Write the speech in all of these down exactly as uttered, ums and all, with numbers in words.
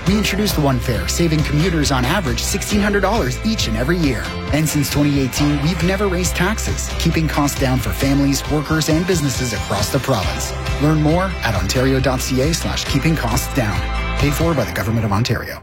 We introduced One Fare, saving commuters on average sixteen hundred dollars each and every year. And since twenty eighteen, we've never raised taxes, keeping costs down for families, workers, and businesses across the province. Learn more at ontario.ca slash keeping costs down. Paid for by the Government of Ontario.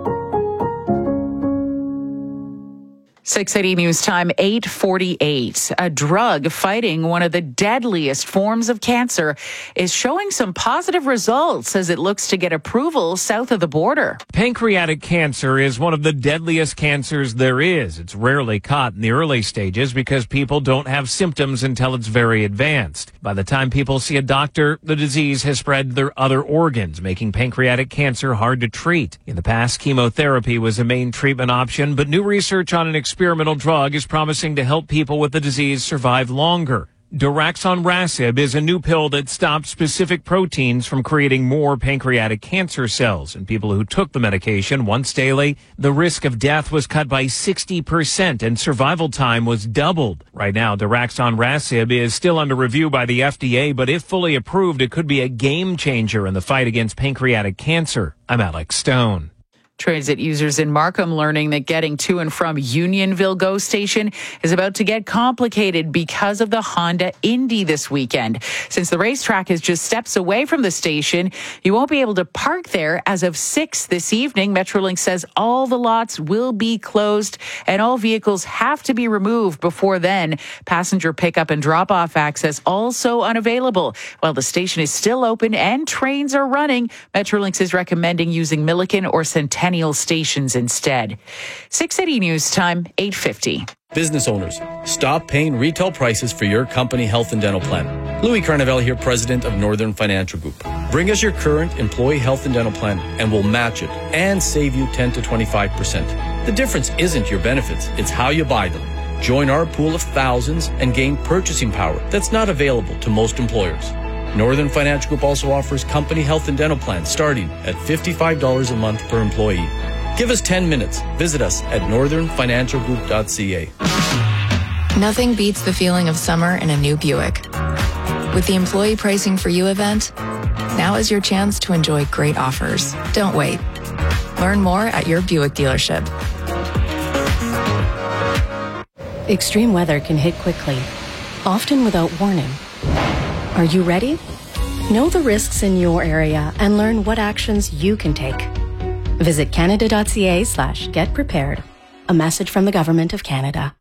six eighty News Time, eight forty-eight. A drug fighting one of the deadliest forms of cancer is showing some positive results as it looks to get approval south of the border. Pancreatic cancer is one of the deadliest cancers there is. It's rarely caught in the early stages because people don't have symptoms until it's very advanced. By the time people see a doctor, the disease has spread to their other organs, making pancreatic cancer hard to treat. In the past, chemotherapy was a main treatment option, but new research on an experimental drug is promising to help people with the disease survive longer. Daraxonrasib is a new pill that stops specific proteins from creating more pancreatic cancer cells. In people who took the medication once daily, the risk of death was cut by sixty percent and survival time was doubled. Right now, daraxonrasib is still under review by the F D A, but if fully approved, it could be a game changer in the fight against pancreatic cancer. I'm Alex Stone. Transit users in Markham learning that getting to and from Unionville GO Station is about to get complicated because of the Honda Indy this weekend. Since the racetrack is just steps away from the station, you won't be able to park there as of six this evening. Metrolink says all the lots will be closed and all vehicles have to be removed before then. Passenger pickup and drop-off access also unavailable. While the station is still open and trains are running, Metrolink is recommending using Milliken or Centennial stations instead. six eighty News Time, eight fifty. Business owners, stop paying retail prices for your company health and dental plan. Louis Carnevale here, president of Northern Financial Group. Bring us your current employee health and dental plan and we'll match it and save you ten to twenty-five percent. The difference isn't your benefits, it's how you buy them. Join our pool of thousands and gain purchasing power that's not available to most employers. Northern Financial Group also offers company health and dental plans starting at fifty-five dollars a month per employee. Give us ten minutes. Visit us at northern financial group dot c a. Nothing beats the feeling of summer in a new Buick. With the Employee Pricing for You event, now is your chance to enjoy great offers. Don't wait. Learn more at your Buick dealership. Extreme weather can hit quickly, often without warning. Are you ready? Know the risks in your area and learn what actions you can take. Visit canada.ca slash get prepared. A message from the Government of Canada.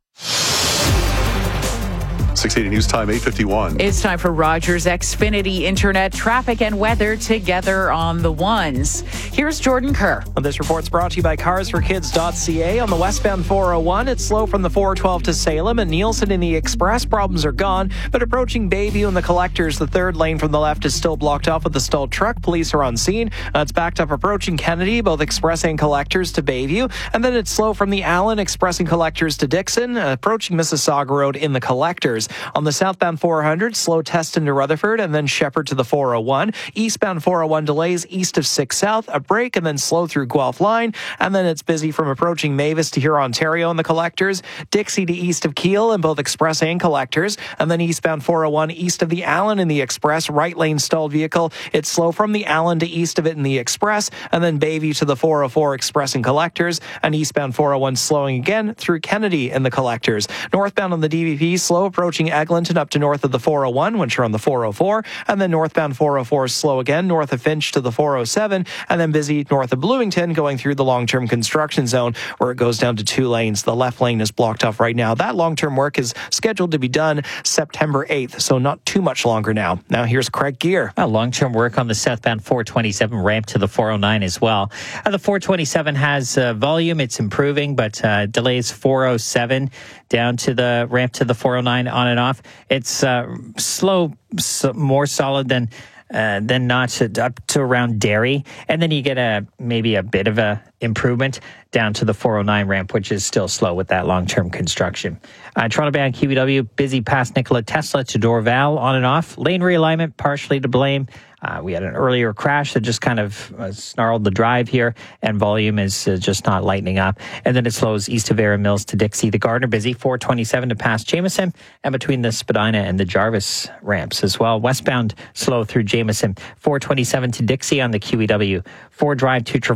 six eighty News Time, eight fifty-one. It's time for Rogers Xfinity Internet traffic and weather together on the ones. Here's Jordan Kerr. Well, this report's brought to you by cars for kids dot c a. On the westbound four oh one, it's slow from the four twelve to Salem and Nielsen in the Express. Problems are gone, but approaching Bayview and the Collectors, the third lane from the left is still blocked off with the stalled truck. Police are on scene. Uh, it's backed up approaching Kennedy, both Express and Collectors to Bayview. And then it's slow from the Allen, Express and Collectors to Dixon, uh, approaching Mississauga Road in the Collectors. On the southbound four hundred, slow Teston to Rutherford and then Shepherd to the four oh one. Eastbound four oh one delays east of six South, a break and then slow through Guelph Line. And then it's busy from approaching Mavis to Huron, Ontario in the Collectors. Dixie to east of Kiel in both Express and Collectors. And then eastbound four oh one east of the Allen in the Express. Right lane stalled vehicle. It's slow from the Allen to east of it in the Express. And then Bayview to the four oh four Express and Collectors. And eastbound four oh one slowing again through Kennedy in the Collectors. Northbound on the D V P, slow approaching Eglinton up to north of the four oh one once you're on the four oh four. And then northbound four oh four is slow again north of Finch to the four oh seven. And then busy north of Bloomington going through the long-term construction zone where it goes down to two lanes. The left lane is blocked off right now. That long-term work is scheduled to be done September eighth, so not too much longer now. Now here's Craig Gear. Well, long-term work on the southbound four twenty-seven ramp to the four oh nine as well. Uh, the four twenty-seven has uh, volume. It's improving, but uh, delays four oh seven down to the ramp to the four oh nine on and off. It's uh, slow, so more solid than uh, than not to, up to around Derry, and then you get a maybe a bit of a improvement down to the four oh nine ramp, which is still slow with that long-term construction. Uh, Toronto Bound Q E W busy past Nikola Tesla to Dorval on and off. Lane realignment partially to blame. Uh, we had an earlier crash that just kind of uh, snarled the drive here, and volume is uh, just not lightening up. And then it slows east of Erin Mills to Dixie. The Gardner busy, four twenty-seven to pass Jameson, and between the Spadina and the Jarvis ramps as well. Westbound slow through Jameson, four twenty-seven to Dixie on the Q E W. four drive to